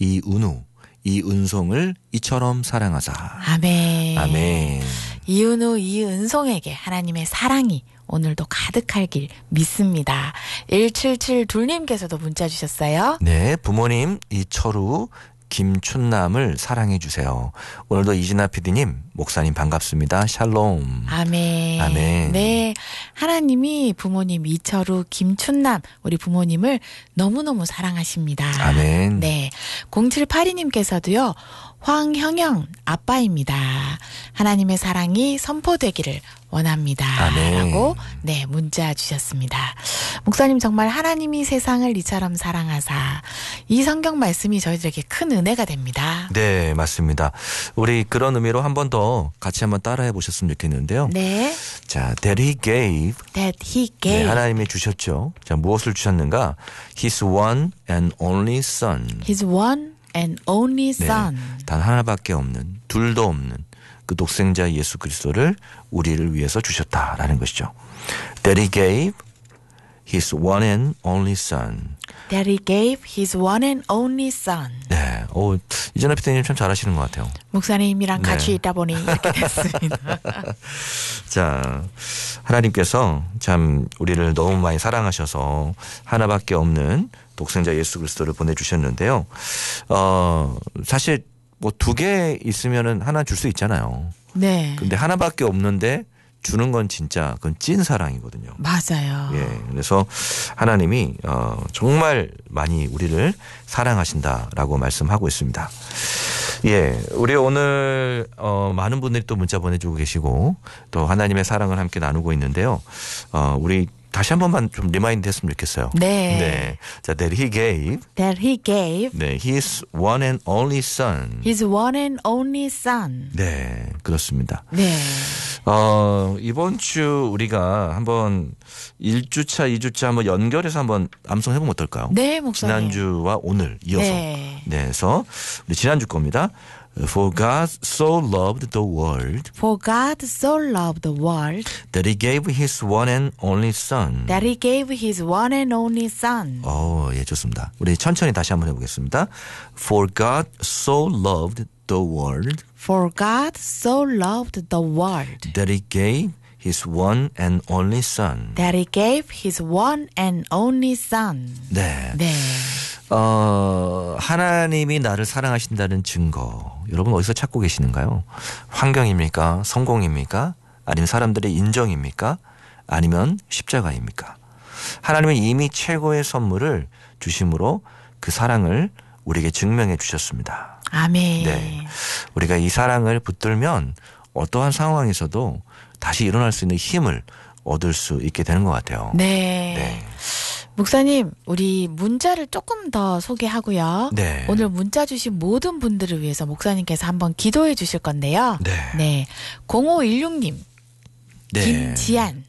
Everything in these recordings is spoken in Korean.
이은우, 이은송을 이처럼 사랑하사. 아멘. 아멘. 이은우, 이은송에게 하나님의 사랑이 오늘도 가득할 길 믿습니다. 1772님께서도 문자 주셨어요. 네, 부모님 이철우, 김춘남을 사랑해 주세요. 오늘도 이진아 PD님, 목사님 반갑습니다. 샬롬. 아멘. 아멘. 네, 하나님이 부모님 이철우, 김춘남 우리 부모님을 너무너무 사랑하십니다. 아멘. 네, 0782님께서도요. 황형영 아빠입니다. 하나님의 사랑이 선포되기를 원합니다. 아멘. 라고 네 문자 주셨습니다. 목사님 정말 하나님이 세상을 이처럼 사랑하사 이 성경 말씀이 저희들에게 큰 은혜가 됩니다. 네, 맞습니다. 우리 그런 의미로 한 번 더 같이 한번 따라해 보셨으면 좋겠는데요. 네. 자, that he gave. That he gave. 네, 하나님이 주셨죠. 자, 무엇을 주셨는가? His one and only son. His one and only 네, son. 단 하나밖에 없는, 둘도 없는 그 독생자 예수 그리스도를 우리를 위해서 주셨다라는 것이죠. That he gave his one and only son. That he gave his one and only son. 네, 이전에 피디님 참 잘하시는 것 같아요. 목사님이랑 네. 같이 있다 보니 이렇게 됐습니다. 자, 하나님께서 참 우리를 너무 많이 사랑하셔서 하나밖에 없는 독생자 예수 그리스도를 보내주셨는데요. 사실 뭐 2개 있으면은 하나 줄 수 있잖아요. 네. 근데 하나밖에 없는데 주는 건 진짜 그건 찐 사랑이거든요. 맞아요. 예, 그래서 하나님이 정말 많이 우리를 사랑하신다라고 말씀하고 있습니다. 예, 우리 오늘 많은 분들이 또 문자 보내주고 계시고 또 하나님의 사랑을 함께 나누고 있는데요. 우리 다시 한 번만 좀 리마인드 했으면 좋겠어요. 네. 네. 자, that he gave. That he gave 네, his one and only son. his one and only son. 네, 그렇습니다. 네. 이번 주 우리가 한번 1주차, 2주차 한번 연결해서 한번 암송해보면 어떨까요? 네, 목사님. 지난주와 오늘 이어서. 네. 네, 그래서 우리 지난주 겁니다. For God so loved the world For God so loved the world that he gave his one and only son. that he gave his one and only son. 예, 좋습니다. 우리 천천히 다시 한번 해보겠습니다. For God so loved the world For God so loved the world that he gave his one and only son. that he gave his one and only son. 네. 네. 하나님이 나를 사랑하신다는 증거, 여러분 어디서 찾고 계시는가요? 환경입니까? 성공입니까? 아니면 사람들의 인정입니까? 아니면 십자가입니까? 하나님은 이미 최고의 선물을 주심으로 그 사랑을 우리에게 증명해 주셨습니다. 아멘. 네. 우리가 이 사랑을 붙들면 어떠한 상황에서도 다시 일어날 수 있는 힘을 얻을 수 있게 되는 것 같아요. 네. 네. 목사님, 우리 문자를 조금 더 소개하고요. 네. 오늘 문자 주신 모든 분들을 위해서 목사님께서 한번 기도해 주실 건데요. 네. 네. 0516님. 네. 김지안.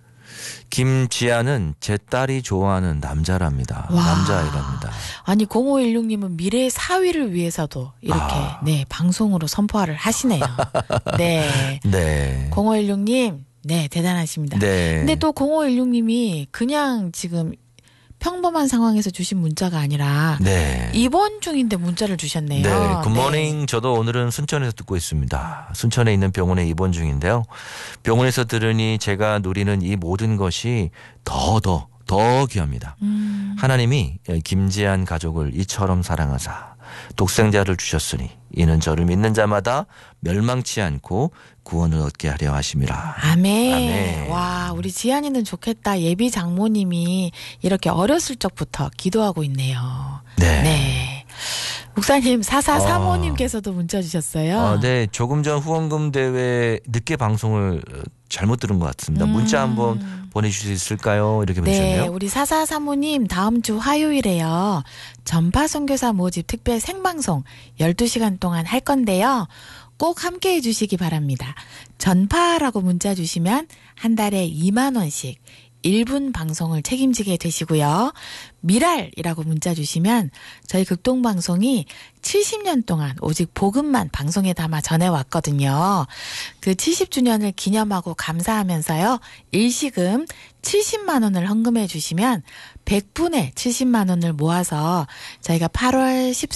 김지아는 제 딸이 좋아하는 남자랍니다. 와. 남자아이랍니다. 아니 0516님은 미래의 사위를 위해서도 이렇게 네 방송으로 선포를 하시네요. 네. 네. 0516님 네 대단하십니다. 네. 근데 또 0516님이 그냥 지금 평범한 상황에서 주신 문자가 아니라 네. 입원 중인데 문자를 주셨네요. 네. 굿모닝. 저도 오늘은 순천에서 듣고 있습니다. 순천에 있는 병원에 입원 중인데요. 병원에서 들으니 제가 누리는 이 모든 것이 더 귀합니다. 하나님이 김지한 가족을 이처럼 사랑하사 독생자를 주셨으니 이는 저를 믿는 자마다 멸망치 않고 구원을 얻게 하려 하심이라. 아멘. 아멘. 와, 우리 지안이는 좋겠다. 예비 장모님이 이렇게 어렸을 적부터 기도하고 있네요. 네. 네. 목사님, 4435님께서도 문자 주셨어요. 네. 조금 전 후원금 대회 늦게 방송을 잘못 들은 것 같습니다. 문자 한번 보내주실 수 있을까요? 이렇게 보내주셨네요. 네, 우리 4435님 다음 주 화요일에요. 전파 선교사 모집 특별 생방송 12시간 동안 할 건데요. 꼭 함께해 주시기 바랍니다. 전파라고 문자 주시면 한 달에 2만 원씩 1분 방송을 책임지게 되시고요. 미랄이라고 문자 주시면 저희 극동방송이 70년 동안 오직 복음만 방송에 담아 전해왔거든요. 그 70주년을 기념하고 감사하면서요. 일시금 70만 원을 헌금해 주시면 100분의 70만 원을 모아서 저희가 8월